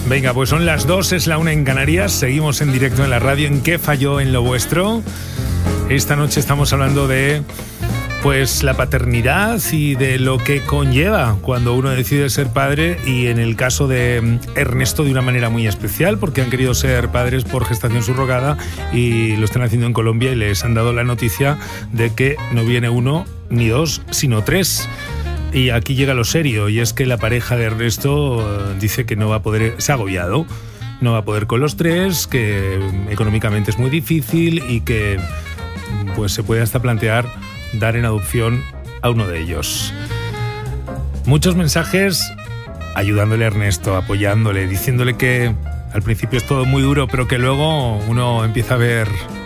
Venga, pues son las 2, es la 1 en Canarias. Seguimos en directo en la radio en ¿Qué falló en lo vuestro? Esta noche estamos hablando de pues la paternidad y de lo que conlleva cuando uno decide ser padre, y en el caso de Ernesto de una manera muy especial, porque han querido ser padres por gestación subrogada y lo están haciendo en Colombia, y les han dado la noticia de que no viene uno ni dos, sino tres. Y aquí llega lo serio, y es que la pareja de Ernesto dice que no va a poder, se ha agobiado, no va a poder con los tres, que económicamente es muy difícil y que pues se puede hasta plantear dar en adopción a uno de ellos. Muchos mensajes ayudándole a Ernesto, apoyándole, diciéndole que al principio es todo muy duro, pero que luego uno empieza a ver